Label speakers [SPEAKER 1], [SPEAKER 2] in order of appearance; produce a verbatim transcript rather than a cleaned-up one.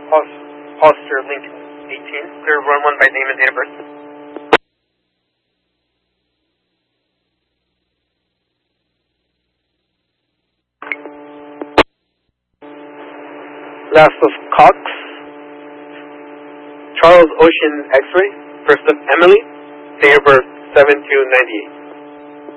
[SPEAKER 1] Foster Lincoln, eighteen. Clear run one by name and date of birth. Last of Cox. Charles Ocean X-ray. First of Emily. Date of birth seven two ninety-eight.